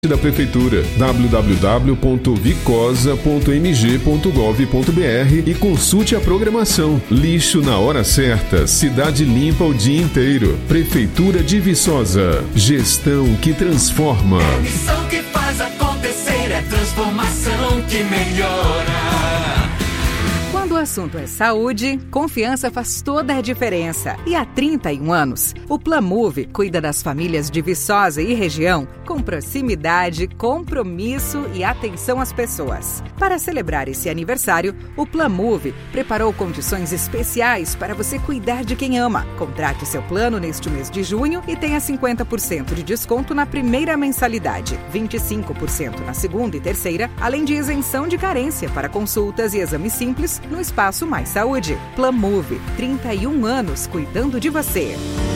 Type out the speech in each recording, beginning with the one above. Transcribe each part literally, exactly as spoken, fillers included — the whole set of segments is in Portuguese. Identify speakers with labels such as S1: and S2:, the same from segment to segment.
S1: da Prefeitura, w w w ponto vicosa ponto m g ponto gov ponto b r e consulte a programação. Lixo na hora certa, cidade limpa o dia inteiro. Prefeitura de Viçosa, gestão que transforma.
S2: É missão que faz acontecer, é transformação que melhora.
S3: Quando o assunto é saúde, confiança faz toda a diferença. E há trinta e um anos, o Plamove cuida das famílias de Viçosa e região com proximidade, compromisso e atenção às pessoas. Para celebrar esse aniversário, o Plamove preparou condições especiais para você cuidar de quem ama. Contrate seu plano neste mês de junho e tenha cinquenta por cento de desconto na primeira mensalidade, vinte e cinco por cento na segunda e terceira, além de isenção de carência para consultas e exames simples no Espaço Mais Saúde. Plamove, trinta e um anos cuidando de você.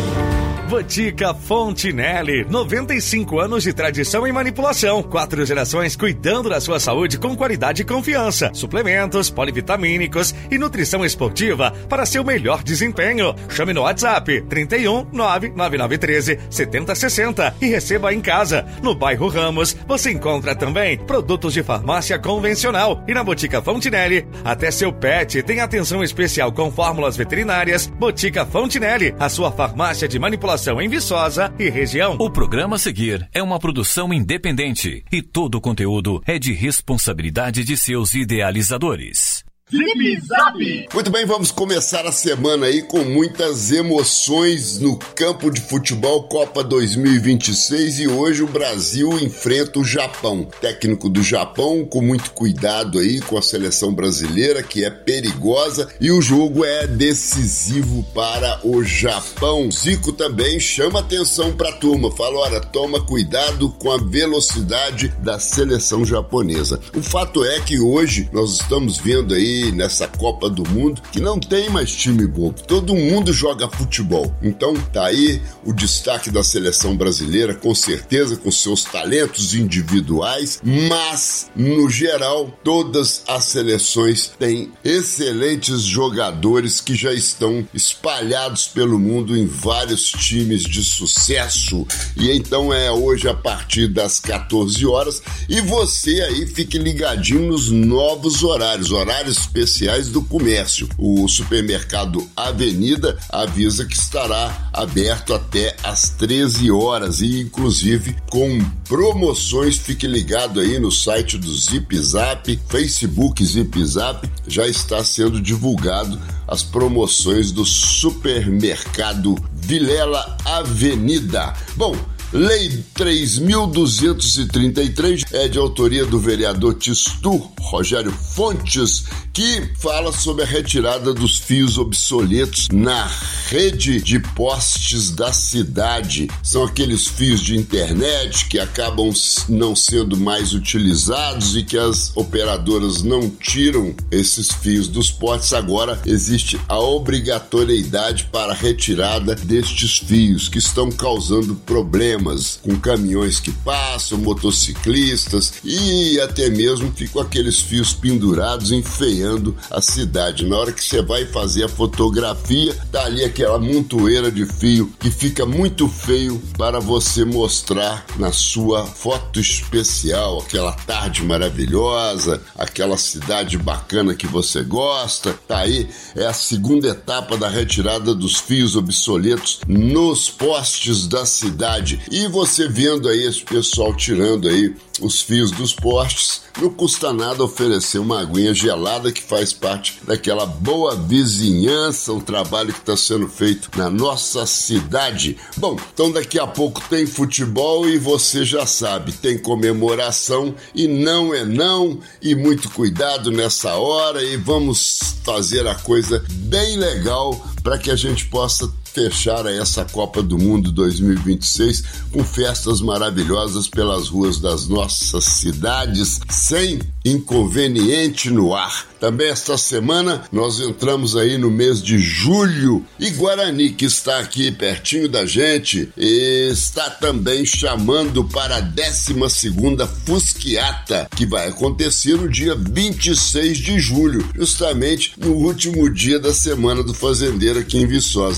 S4: Botica Fontinelli, noventa e cinco anos de tradição em manipulação, quatro gerações cuidando da sua saúde com qualidade e confiança, suplementos, polivitamínicos e nutrição esportiva para seu melhor desempenho. Chame no WhatsApp trinta e um, nove nove nove um três, sete zero seis zero e receba em casa. No bairro Ramos, você encontra também produtos de farmácia convencional e na Botica Fontinelli, até seu pet tem atenção especial com fórmulas veterinárias. Botica Fontinelli, a sua farmácia de manipulação em Viçosa e região.
S5: O programa a seguir é uma produção independente e todo o conteúdo é de responsabilidade de seus idealizadores.
S6: Zip Zap! Muito bem, vamos começar a semana aí com muitas emoções no campo de futebol Copa dois mil e vinte e seis e hoje o Brasil enfrenta o Japão. Técnico do Japão com muito cuidado aí com a seleção brasileira que é perigosa e o jogo é decisivo para o Japão. Zico também chama atenção para a turma, fala, olha, toma cuidado com a velocidade da seleção japonesa. O fato é que hoje nós estamos vendo aí nessa Copa do Mundo que não tem mais time bobo, todo mundo joga futebol. Então tá aí o destaque da seleção brasileira, com certeza com seus talentos individuais, mas no geral todas as seleções têm excelentes jogadores que já estão espalhados pelo mundo em vários times de sucesso. E então é hoje a partir das quatorze horas e você aí fique ligadinho nos novos horários, horários especiais do comércio. O supermercado Avenida avisa que estará aberto até às treze horas e inclusive com promoções. Fique ligado aí no site do Zip Zap, Facebook Zip Zap, já está sendo divulgado as promoções do supermercado Vilela Avenida. Bom, Lei três mil duzentos e trinta e três é de autoria do vereador Tistu Rogério Fontes, que fala sobre a retirada dos fios obsoletos na rede de postes da cidade. São aqueles fios de internet que acabam não sendo mais utilizados e que as operadoras não tiram esses fios dos postes. Agora existe a obrigatoriedade para a retirada destes fios que estão causando problemas com caminhões que passam, motociclistas e até mesmo ficam aqueles fios pendurados enfeiando a cidade. Na hora que você vai fazer a fotografia, tá ali aquela montoeira de fio que fica muito feio para você mostrar na sua foto especial, aquela tarde maravilhosa, aquela cidade bacana que você gosta. Tá aí, é a segunda etapa da retirada dos fios obsoletos nos postes da cidade. E você vendo aí esse pessoal tirando aí os fios dos postes, não custa nada oferecer uma aguinha gelada que faz parte daquela boa vizinhança, o trabalho que está sendo feito na nossa cidade. Bom, então daqui a pouco tem futebol e você já sabe, tem comemoração e não é não, e muito cuidado nessa hora e vamos fazer a coisa bem legal para que a gente possa fechar essa Copa do Mundo dois mil e vinte e seis com festas maravilhosas pelas ruas das nossas cidades, sem inconveniente no ar. Também esta semana nós entramos aí no mês de julho e Guarani, que está aqui pertinho da gente, está também chamando para a décima segunda Fusquiata, que vai acontecer no dia vinte e seis de julho, justamente no último dia da Semana do Fazendeiro aqui em Viçosa. A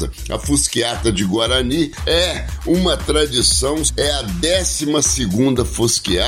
S6: Fusquiata de Guarani é uma tradição, é a décima segunda Fusquiata